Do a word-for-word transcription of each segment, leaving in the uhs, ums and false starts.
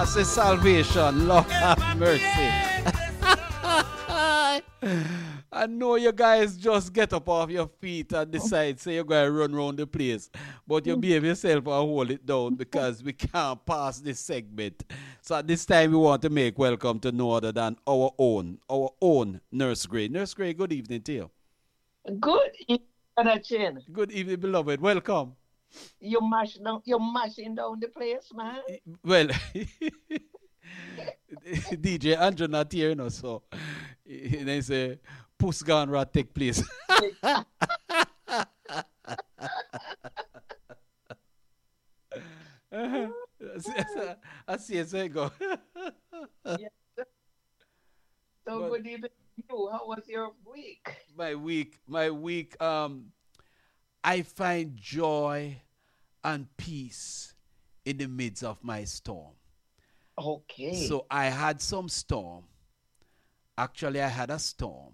Say salvation, Lord have mercy. I know you guys just get up off your feet and decide, say you're going to run around the place. But you behave yourself and hold it down because we can't pass this segment. So at this time, we want to make welcome to no other than our own, our own Nurse Gray. Nurse Gray, good evening to you. Good evening, Brother Chin. Good evening, beloved. Welcome. You mash down, you're mashing down the place, man. Well, D J Andrew not here, you know, so they say, Puss gone rat take place. I see it, so you go. Yeah. So But good evening to you. How was your week? my week, my week, um, I find joy and peace in the midst of my storm. Okay. So I had some storm. Actually, I had a storm,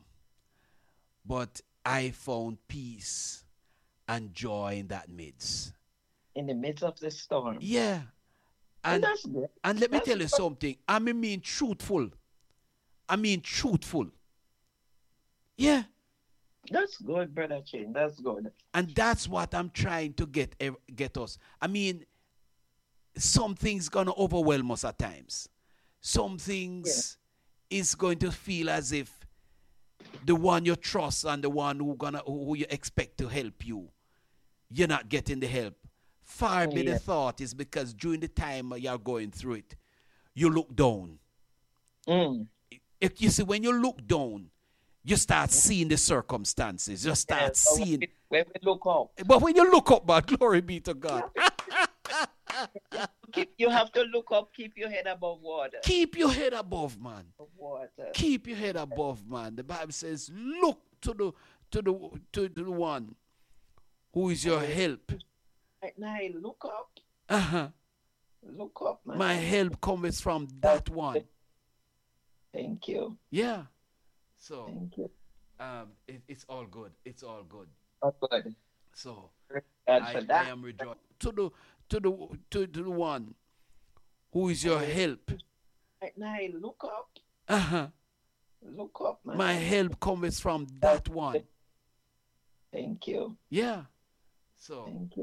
but I found peace and joy in that midst. In the midst of the storm. Yeah. And And that's good. and let me That's tell you good. something. I mean, mean truthful. I mean truthful. Yeah. That's good, Brother Chin. That's good. And that's what I'm trying to get ev- get us. I mean, some things gonna overwhelm us at times. Some Yeah. things is going to feel as if the one you trust and the one who gonna who you expect to help you, you're not getting the help. Far be the Yeah. thought is because during the time you're going through it, you look down. Mm. If you see when you look down, you start seeing the circumstances. You Yeah. start So when seeing. we, when we look up, But when you look up, man, glory be to you God. have to, keep, you have to look up, keep your head above water. Keep your head above, man. Above water. Keep your head above, man. The Bible says, look to the to the to the one who is your Okay. help. Right now, look up. Uh-huh. Look up, My man. help comes from that one. Thank you. Yeah. So Thank you. um it, it's all good. It's all good. Oh, good. So Praise God I for I that. am rejoiced. To the to the to, to the one who is your Okay. help. Right now, look up. Uh-huh. Look up, man. My help comes from Oh, that one. thank you. Yeah. So Thank you.